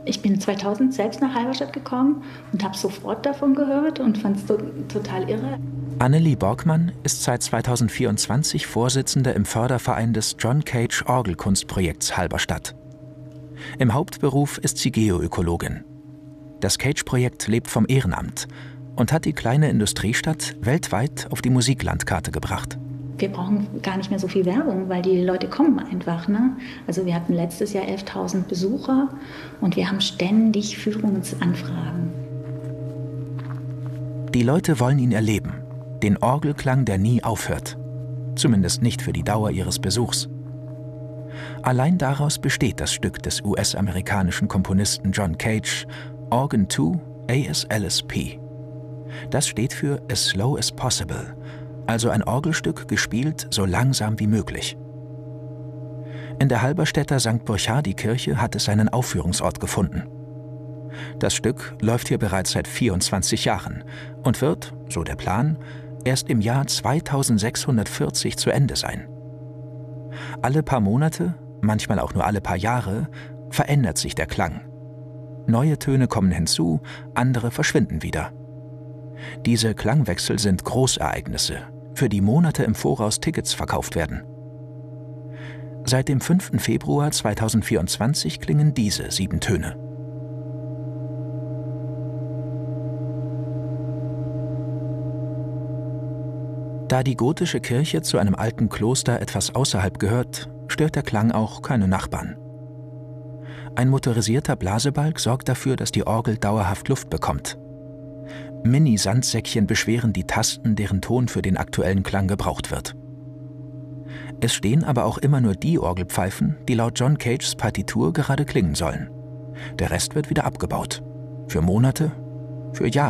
Ich bin 2000 selbst nach Halberstadt gekommen und habe sofort davon gehört und fand es total irre. Annelie Borgmann ist seit 2024 Vorsitzende im Förderverein des John Cage Orgelkunstprojekts Halberstadt. Im Hauptberuf ist sie Geoökologin. Das Cage-Projekt lebt vom Ehrenamt und hat die kleine Industriestadt weltweit auf die Musiklandkarte gebracht. Wir brauchen gar nicht mehr so viel Werbung, weil die Leute kommen einfach. Ne? Also wir hatten letztes Jahr 11.000 Besucher und wir haben ständig Führungsanfragen. Die Leute wollen ihn erleben, den Orgelklang, der nie aufhört. Zumindest nicht für die Dauer ihres Besuchs. Allein daraus besteht das Stück des US-amerikanischen Komponisten John Cage, Organ 2 ASLSP. Das steht für As Slow as Possible, also ein Orgelstück gespielt so langsam wie möglich. In der Halberstädter St. Burchardikirche hat es seinen Aufführungsort gefunden. Das Stück läuft hier bereits seit 24 Jahren und wird, so der Plan, erst im Jahr 2640 zu Ende sein. Alle paar Monate, manchmal auch nur alle paar Jahre, verändert sich der Klang. Neue Töne kommen hinzu, andere verschwinden wieder. Diese Klangwechsel sind Großereignisse, für die Monate im Voraus Tickets verkauft werden. Seit dem 5. Februar 2024 klingen diese 7 Töne. Da die gotische Kirche zu einem alten Kloster etwas außerhalb gehört, stört der Klang auch keine Nachbarn. Ein motorisierter Blasebalg sorgt dafür, dass die Orgel dauerhaft Luft bekommt. Mini-Sandsäckchen beschweren die Tasten, deren Ton für den aktuellen Klang gebraucht wird. Es stehen aber auch immer nur die Orgelpfeifen, die laut John Cages Partitur gerade klingen sollen. Der Rest wird wieder abgebaut. Für Monate, für Jahre.